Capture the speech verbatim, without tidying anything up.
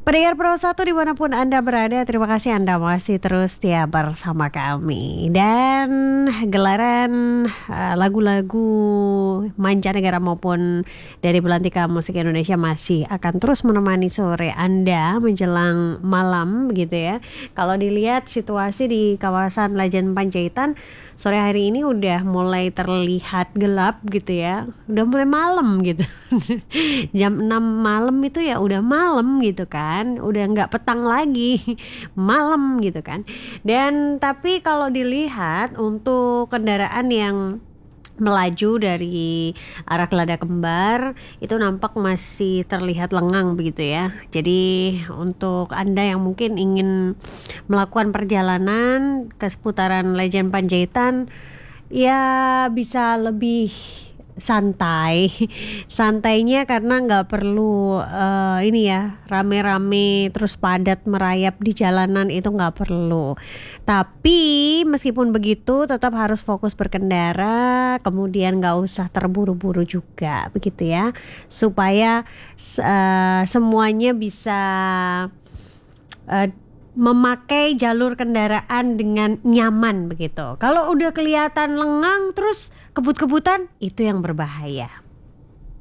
Pendengar Pro satu dimanapun Anda berada, terima kasih Anda masih terus setia bersama kami. Dan gelaran uh, lagu-lagu mancanegara maupun dari belantika musik Indonesia masih akan terus menemani sore Anda menjelang malam begitu ya. Kalau dilihat situasi di kawasan Lajen Panjaitan sore hari ini udah mulai terlihat gelap gitu ya. Udah mulai malam gitu. Jam enam malam itu ya udah malam gitu kan. Udah nggak petang lagi. Malam gitu kan. Dan tapi kalau dilihat untuk kendaraan yang melaju dari arah Gelada Kembar itu nampak masih terlihat lengang begitu ya. Jadi untuk Anda yang mungkin ingin melakukan perjalanan ke seputaran Lejen Panjaitan ya bisa lebih santai. Santainya karena nggak perlu uh, ini ya rame-rame terus padat merayap di jalanan, itu nggak perlu. Tapi meskipun begitu tetap harus fokus berkendara, kemudian nggak usah terburu-buru juga begitu ya, supaya uh, semuanya bisa uh, memakai jalur kendaraan dengan nyaman begitu. Kalau udah kelihatan lengang terus kebut-kebutan, itu yang berbahaya.